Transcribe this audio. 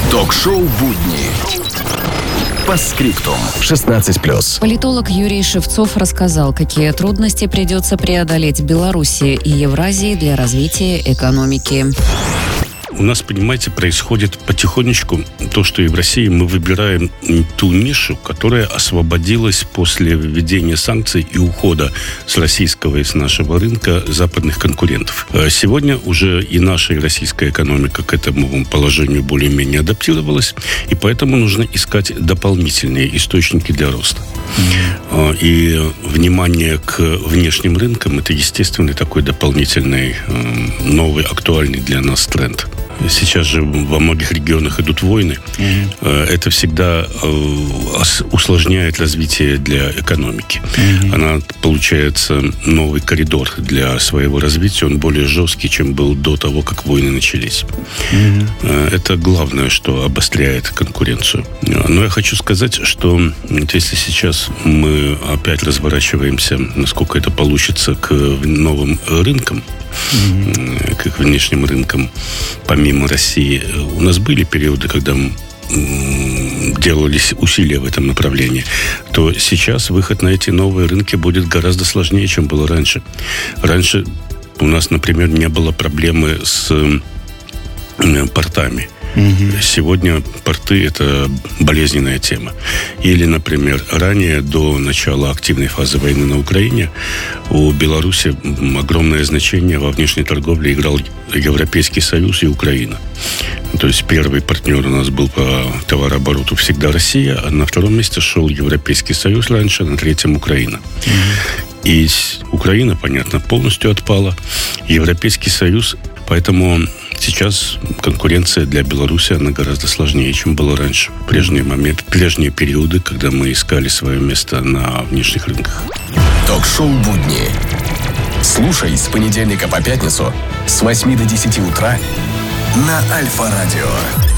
Ток-шоу «Будни». Постскриптум. 16+. Политолог Юрий Шевцов рассказал, какие трудности придется преодолеть Белоруссии и Евразии для развития экономики. У нас, понимаете, происходит потихонечку то, что и в России мы выбираем ту нишу, которая освободилась после введения санкций и ухода с российского и с нашего рынка западных конкурентов. Сегодня уже и наша, и российская экономика к этому положению более-менее адаптировалась, и поэтому нужно искать дополнительные источники для роста. И внимание к внешним рынкам – это естественный такой дополнительный, новый, актуальный для нас тренд. Сейчас же во многих регионах идут войны. Это всегда усложняет развитие для экономики. Она, получается, новый коридор для своего развития. Он более жесткий, чем был до того, как войны начались. Это главное, что обостряет конкуренцию. Но я хочу сказать, что если сейчас мы опять разворачиваемся, насколько это получится, к новым рынкам, к внешним рынкам, помимо России, у нас были периоды, когда делались усилия в этом направлении, то сейчас выход на эти новые рынки будет гораздо сложнее, чем было раньше. Раньше у нас, например, не было проблемы с портами. Сегодня порты – это болезненная тема. Или, например, ранее, до начала активной фазы войны на Украине, у Беларуси огромное значение во внешней торговле играл Европейский Союз и Украина. То есть первый партнер у нас был по товарообороту всегда Россия, а на втором месте шел Европейский Союз раньше, на третьем Украина. И Украина, понятно, полностью отпала. Европейский Союз, поэтому сейчас конкуренция для Беларуси, она гораздо сложнее, чем было раньше. В прежние периоды, когда мы искали свое место на внешних рынках. Ток-шоу «Будни». Слушай с понедельника по пятницу с 8 до 10 утра на Альфа-радио.